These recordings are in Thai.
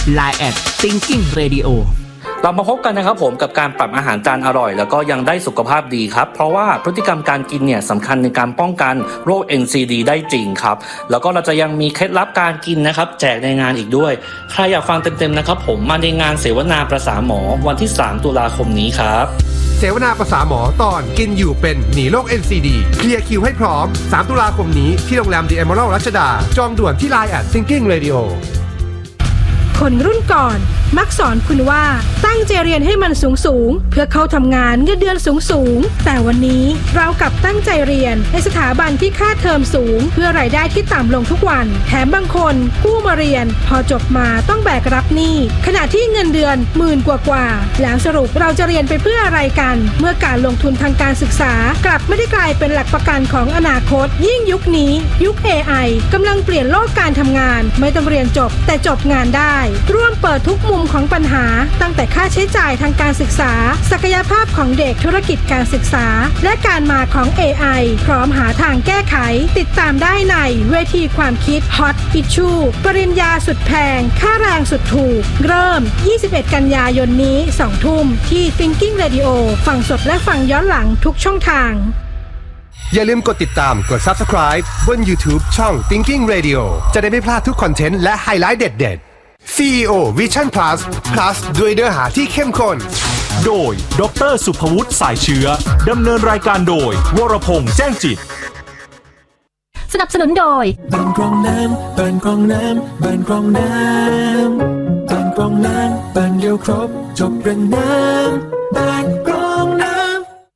Line @Thinking Radio เรามาพบกันนะครับผมกับการปรับอาหารจานอร่อยแล้วก็ยังได้สุขภาพดีครับเพราะว่าพฤติกรรมการกินเนี่ยสำคัญในการป้องกันโรค NCD ได้จริงครับแล้วก็เราจะยังมีเคล็ดลับการกินนะครับแจกในงานอีกด้วยใครอยากฟังเต็มๆนะครับผมมาในงานเสวนาประสาหมอวันที่3ตุลาคมนี้ครับเสวนาประสาหมอตอนกินอยู่เป็นหนีโรค NCD เคลียร์คิวให้พร้อม3ตุลาคมนี้ที่โรงแรม The Emerald รัชดาจองด่วนที่ Line @Thinking Radio คนรุ่นก่อนมักสอนคุณว่าตั้งใจเรียนให้มันสูงเพื่อเข้าทำงานเงินเดือนสูงแต่วันนี้เรากลับตั้งใจเรียนในสถาบันที่ค่าเทอมสูงเพื่อรายได้ที่ต่ำลงทุกวันแถมบางคนกู้มาเรียนพอจบมาต้องแบกรับหนี้ขณะที่เงินเดือนหมื่นกว่าแล้วสรุปเราจะเรียนไปเพื่ออะไรกันเมื่อการลงทุนทางการศึกษากลับไม่ได้กลายเป็นหลักประกันของอนาคตยิ่งยุคนี้ยุค AI กำลังเปลี่ยนโลกการทำงานไม่ต้องเรียนจบแต่จบงานได้ร่วมเปิดทุกมุมของปัญหาตั้งแต่ค่าใช้จ่ายทางการศึกษาศักยภาพของเด็กธุรกิจการศึกษาและการมาของ AI พร้อมหาทางแก้ไขติดตามได้ในเวทีความคิด Hot Issue ปริญญาสุดแพงค่าแรงสุดถูกเริ่ม21กันยายนนี้ 20:00 นที่ Thinking Radio ฟังสดและฟังย้อนหลังทุกช่องทางอย่าลืมกดติดตามกด Subscribe บน YouTube ช่อง Thinking Radio จะได้ไม่พลาดทุกคอนเทนต์และไฮไลท์เด็ดๆCEO Vision Plus ด้วยเนื้อหาที่เข้มข้นโดยดร.สุภวุฒิสายเชื้อดำเนินรายการโดยวรพงษ์แจ้งจิตสนับสนุนโดยบ้านกรองน้ำบ้านกรองน้ำบ้านกรองน้ำบ้านกรองน้ำบ้านเดียวครบจบเรื่องน้ำบ้านกรองน้ำ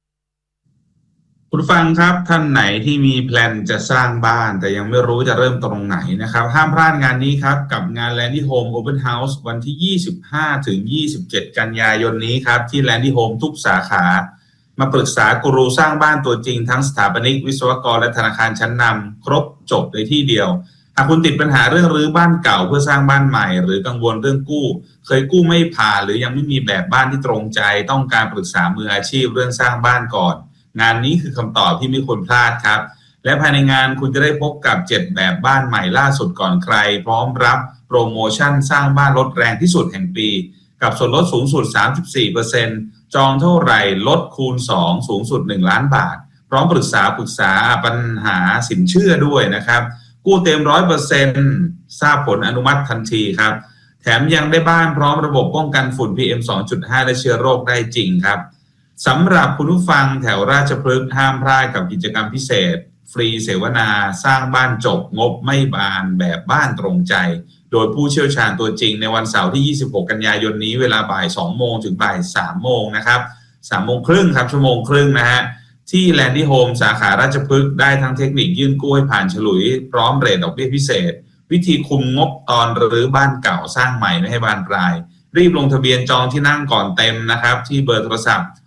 คุณฟังครับท่านไหนที่มีแพลนจะสร้างบ้านแต่ยังไม่รู้จะเริ่มตรงไหนนะครับห้ามพลาดงานนี้ครับกับงาน Landy Home Open House วันที่25ถึง27กันยายนนี้ครับที่ Landy Home ทุกสาขามาปรึกษากูรูสร้างบ้านตัวจริงทั้งสถาปนิกวิศวกรและธนาคารชั้นนำครบจบในที่เดียวหากคุณติดปัญหาเรื่องรื้อบ้านเก่าเพื่อสร้างบ้านใหม่หรือกังวลเรื่องกู้เคยกู้ไม่ผ่านหรือยังไม่มีแบบบ้านที่ตรงใจต้องการปรึกษามืออาชีพเรื่องสร้างบ้านก่อนงานนี้คือคำตอบที่ไม่ควรพลาดครับและภายในงานคุณจะได้พบกับ7แบบบ้านใหม่ล่าสุดก่อนใครพร้อมรับโปรโมชั่นสร้างบ้านลดแรงที่สุดแห่งปีกับส่วนลดสูงสุด 34% จองเท่าไหร่ลดคูณ2สูงสุด1ล้านบาทพร้อมปรึกษาปัญหาสินเชื่อด้วยนะครับกู้เต็ม 100% ทราบผลอนุมัติทันทีครับแถมยังได้บ้านพร้อมระบบป้องกันฝุ่น PM 2.5 และเชื้อโรคได้จริงครับสำหรับคุณผู้ฟังแถวราชพฤกษ์ห้ามพลาดกับกิจกรรมพิเศษฟรีเสวนาสร้างบ้านจบงบไม่บานแบบบ้านตรงใจโดยผู้เชี่ยวชาญตัวจริงในวันเสาร์ที่26กันยายนนี้เวลาบ่าย 2 โมงถึงบ่าย 3 โมงนะครับ 3 โมงครึ่งครับชั่วโมงครึ่งนะฮะที่ Landy Home สาขาราชพฤกษ์ได้ทั้งเทคนิคยื่นกู้ให้ผ่านฉลุยพร้อมเรทดอกเบี้ยพิเศษวิธีคุมงบตอนรื้อบ้านเก่าสร้างใหม่ไม่ให้บานปลายรีบลงทะเบียนจองที่นั่งก่อนเต็มนะครับที่เบอร์โทรศัพท์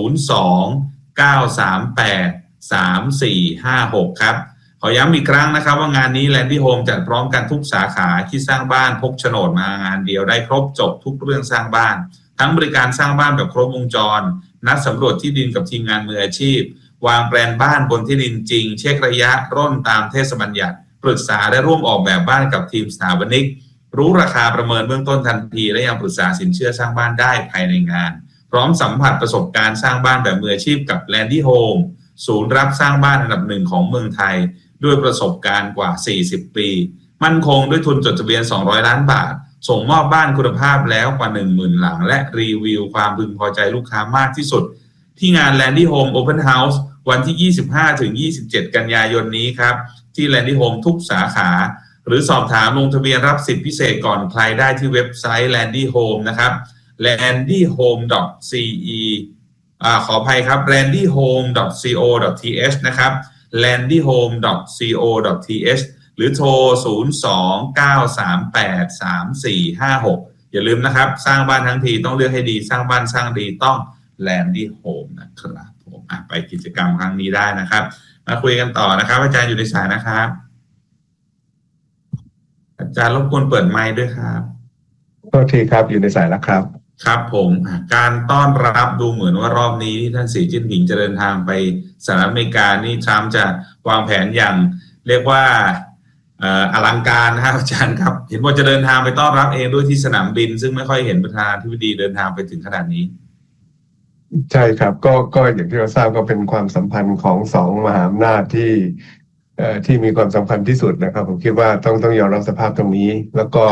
02-938-3456 ครับขอย้ำอีกครั้งนะครับว่างานนี้ Landy Home จัดพร้อมกันทุกสาขาที่สร้างบ้านพกโฉนดมางานเดียวได้ครบจบทุกเรื่องสร้างบ้านทั้งบริการสร้างบ้านแบบครบวงจรนัดสำรวจที่ดินกับทีมงานมืออาชีพวางแปลนบ้านบนที่ดินจริงเช็คระยะร่นตามเทศบัญญัติปรึกษาและร่วมออกแบบบ้านกับทีมสถาปนิกรู้ราคาประเมินเบื้องต้นทันทีและยังปรึกษาสินเชื่อสร้างบ้านได้ภายในงานพร้อมสัมผัสประสบการณ์สร้างบ้านแบบมืออาชีพกับ Landy Home ศูนย์รับสร้างบ้านอันดับหนึ่งของเมืองไทยด้วยประสบการณ์กว่า40ปีมั่นคงด้วยทุนจดทะเบียน200ล้านบาทส่งมอบบ้านคุณภาพแล้วกว่า 10,000 หลังและรีวิวความพึงพอใจลูกค้ามากที่สุดที่งาน Landy Home Open House วันที่25ถึง27กันยายนนี้ครับที่ Landy Home ทุกสาขาหรือสอบถามลงทะเบียนรับสิทธิพิเศษก่อนใครได้ที่เว็บไซต์ Landy Home นะครับ landyhome.ce ขออภัยครับ landyhome.co.th นะครับ landyhome.co.th หรือโทร 02-938-3456 อย่าลืมนะครับสร้างบ้านทั้งทีต้องเลือกให้ดีสร้างบ้านสร้างดีต้อง Landy Home นะครับผมไปกิจกรรมครั้งนี้ได้นะครับมาคุยกันต่อนะครับอาจารย์อยู่ในสายนะครับอาจารย์รบกวนเปิดไมค์ด้วยครับโทษทีครับอยู่ในสายแล้วครับครับผมการต้อนรับดูเหมือนว่ารอบนี้ที่ท่านสีจิ้นผิงจะเดินทางไปสหรัฐอเมริกานี่ทรัมป์จะวางแผนอย่างเรียกว่าอลังการนะครับอาจารย์ครับเห็นว่าจะเดินทางไปต้อนรับเองด้วยที่สนามบินซึ่งไม่ค่อยเห็นประธานาธิบดีเดินทางไปถึงขนาดนี้ใช่ครับก็อย่างที่เราทราบก็เป็นความสัมพันธ์ของสองมหาอำนาจที่มีความสำคัญที่สุดนะครับผมคิดว่าต้องยอมรับสภาพตรงนี้แล้วก็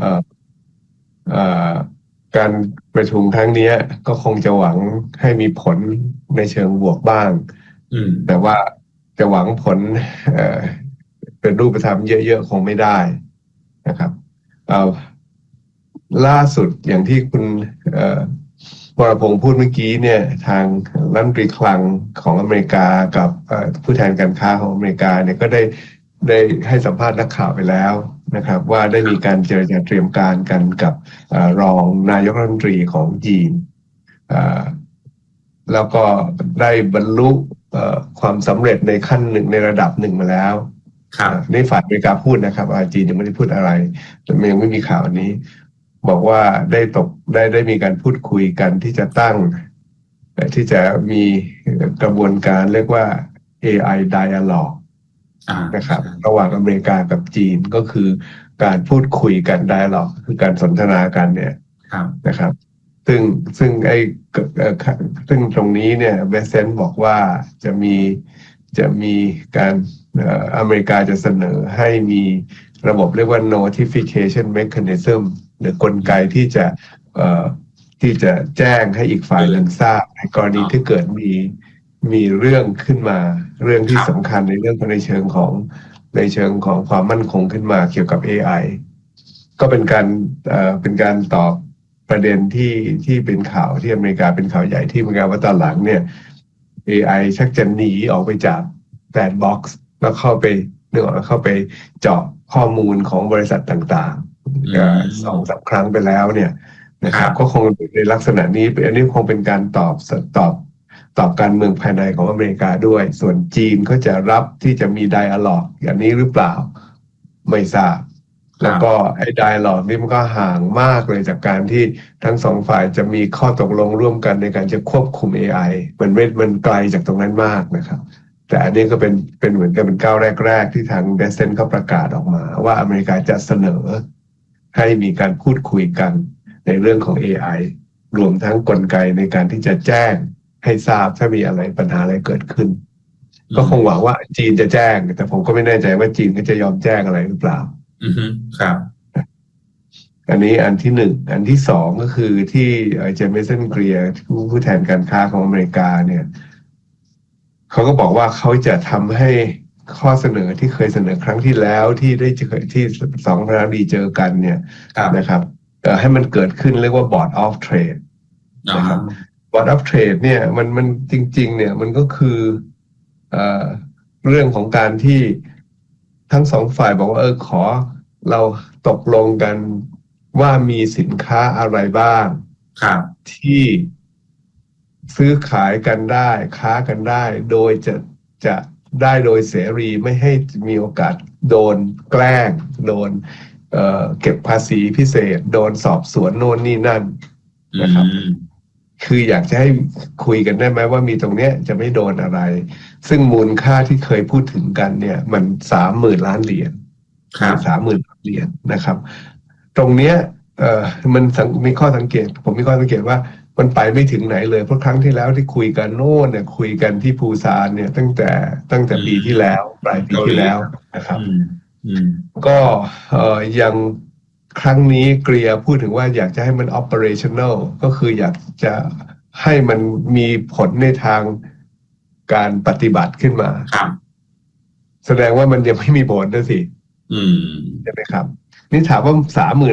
การประชุมครั้งนี้ก็คงจะหวังให้มีผลในเชิงบวกบ้างแต่ว่าจะหวังผลเป็นรูปธรรมเยอะๆคงไม่ได้นะครับล่าสุดอย่างที่คุณวรพงษ์พูดเมื่อกี้เนี่ยทางรัฐมนตรีคลังของอเมริกากับผู้แทนการค้าของอเมริกาเนี่ยก็ได้ให้สัมภาษณ์นักข่าวไปแล้วนะครับว่าได้มีการเจรจาเตรียมการกันกับรองนายกรัฐมนตรีของจีนแล้วก็ได้บรรลุความสำเร็จในขั้นหนึ่งในระดับหนึ่งมาแล้วในฝ่ายอเมริกาพูดนะครับจีนยังไม่ได้พูดอะไรยังไม่มีข่าวนี้บอกว่าได้มีการพูดคุยกันที่จะตั้งที่จะมีกระบวนการเรียกว่า AI Dialogue นะครับระหว่างอเมริกากับจีนก็คือการพูดคุยกัน Dialogue คือการสนทนากันเนี่ยนะครับซึ่งตรงนี้เนี่ยเบสเซนบอกว่าจะมีการอเมริกาจะเสนอให้มีระบบเรียกว่า notification mechanism หรือกลไกที่จะแจ้งให้อีกฝ่ายหนึ่งทราบในกรณีที่เกิดมีเรื่องขึ้นมาเรื่องที่สำคัญในเรื่องในเชิงของความมั่นคงขึ้นมาเกี่ยวกับ AI ก็เป็นการตอบประเด็นที่เป็นข่าวที่อเมริกาเป็นข่าวใหญ่ที่อเมริกาว่าตอนหลังเนี่ย AI ชักจะหนีออกไปจากแซนด์บ็อกซ์แล้วเข้าไปเจาะข้อมูลของบริษัทต่างๆ2-3 ครั้งไปแล้วเนี่ยนะครับก็คงในลักษณะนี้อันนี้คงเป็นการตอบการเมืองภายในของอเมริกาด้วยส่วนจีนก็จะรับที่จะมีไดอะล็อกอย่างนี้หรือเปล่าไม่ทราบแล้วก็ไอ้ไดอะล็อกนี่มันก็ห่างมากเลยจากการที่ทั้งสองฝ่ายจะมีข้อตกลงร่วมกันในการจะควบคุม AI มันไกลจากตรงนั้นมากนะครับแต่อันนี้ก็เป็นเหมือนกับเป็นก้าวแรกที่ทางเดสเซนเขาประกาศออกมาว่าอเมริกาจะเสนอให้มีการพูดคุยกันในเรื่องของ AI รวมทั้งกลไกในการที่จะแจ้งให้ทราบถ้ามีอะไรปัญหาอะไรเกิดขึ้นก็คงหวังว่าจีนจะแจ้งแต่ผมก็ไม่แน่ใจว่าจีนก็จะยอมแจ้งอะไรหรือเปล่าครับอันนี้อันที่1อันที่2ก็คือที่เจเมสันเกรียร์ผู้แทนการค้าของอเมริกาเนี่ยเขาก็บอกว่าเขาจะทำให้ข้อเสนอที่เคยเสนอครั้งที่แล้วที่ที่2ประธานาธิบดีเจอกันเนี่ยนะครับให้มันเกิดขึ้นเรียกว่า Board of Trade นะครับ Board of Trade เนี่ยมันจริงๆเนี่ยมันก็คือเรื่องของการที่ทั้งสองฝ่ายบอกว่าขอเราตกลงกันว่ามีสินค้าอะไรบ้างที่ซื้อขายกันได้ค้ากันได้โดยจะได้โดยเสรีไม่ให้มีโอกาสโดนแกล้งโดนเก็บภาษีพิเศษโดนสอบสวนโน่นนี่นั่นนะครับคืออยากจะให้คุยกันได้ไหมว่ามีตรงเนี้ยจะไม่โดนอะไรซึ่งมูลค่าที่เคยพูดถึงกันเนี่ยมัน 30,000 ล้านเหรียญ30,000 ล้านเหรียญนะครับตรงเนี้ยมันมีข้อสังเกตผมมีข้อสังเกตว่ามันไปไม่ถึงไหนเลยเพราะครั้งที่แล้วที่คุยกันโน่นเนี่ยคุยกันที่ปูซานเนี่ยตั้งแต่ปีที่แล้วปลายปีที่แล้วนะครับก็ยังครั้งนี้เกลียพูดถึงว่าอยากจะให้มัน operational ก็คืออยากจะให้มันมีผลในทางการปฏิบัติขึ้นมาแสดงว่ามันยังไม่มีผลนะสิใช่ไหมครับนี่ถามว่า